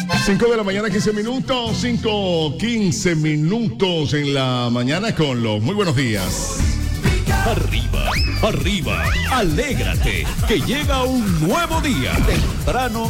5 de la mañana, 15 minutos. 5:15 minutos en la mañana con los muy buenos días. Arriba, arriba, alégrate, que llega un nuevo día. Temprano